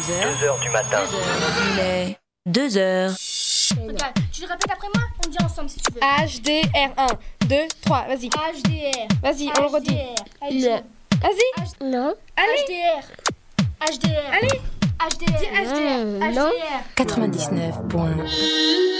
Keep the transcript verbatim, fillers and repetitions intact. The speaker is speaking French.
deux heures du matin. Il est deux heures. Regarde, tu le répètes après moi? On dit ensemble si tu veux. H D R un, deux, trois, vas-y. H D R. Vas-y, on le redit. Le. Vas-y. Non. Allez. H D R. H D R. Allez. H D R. Dis H D R. H D R. quatre-vingt-dix-neuf point